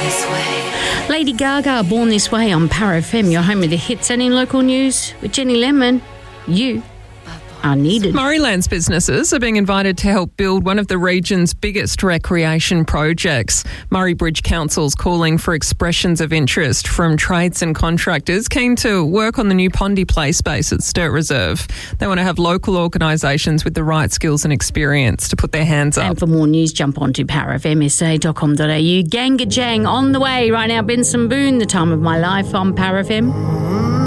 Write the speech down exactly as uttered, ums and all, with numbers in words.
this way. Lady Gaga, Born This Way on Power F M, your home of the hits. And in local news with Jenny Lemon, you are needed. Murraylands businesses are being invited to help build one of the region's biggest recreation projects. Murray Bridge Council's calling for expressions of interest from trades and contractors keen to work on the new Pondy Play space at Sturt Reserve. They want to have local organisations with the right skills and experience to put their hands up. And for more news, jump on to power f m s a dot com dot a u. Ganga Jang on the way right now. Benson Boone, The Time of My Life on Power F M.